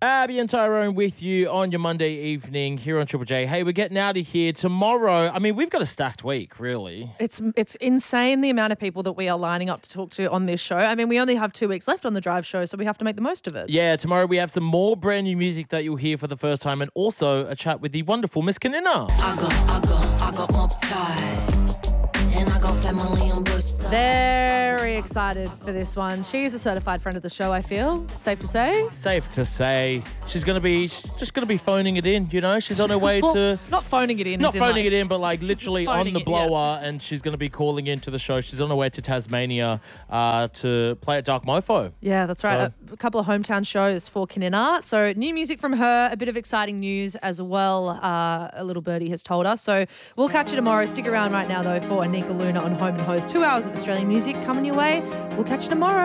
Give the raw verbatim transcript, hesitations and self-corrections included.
Abby and Tyrone with you on your Monday evening here on Triple J. Hey, we're getting out of here tomorrow. I mean, we've got a stacked week, really. It's it's insane the amount of people that we are lining up to talk to on this show. I mean, we only have two weeks left on the Drive show, so we have to make the most of it. Yeah, tomorrow we have some more brand new music that you'll hear for the first time, and also a chat with the wonderful Miss Kanina. I go, I go, I got mob ties, and I got family on both sides. Very excited for this one. She's a certified friend of the show, I feel. Safe to say. Safe to say. She's going to be she's just going to be phoning it in, you know? She's on her way well, to... Not phoning it in. Not as in phoning like, it in, but like literally on the it, blower, yeah. and she's going to be calling into the show. She's on her way to Tasmania uh, to play at Dark Mofo. Yeah, that's right. So- A, a couple of hometown shows for Kanina. So new music from her, a bit of exciting news as well, uh, a little birdie has told us. So we'll catch you tomorrow. Stick around right now, though, for Anika Luna on Home and Hose. Two hours of Australian music coming your way. We'll catch you tomorrow.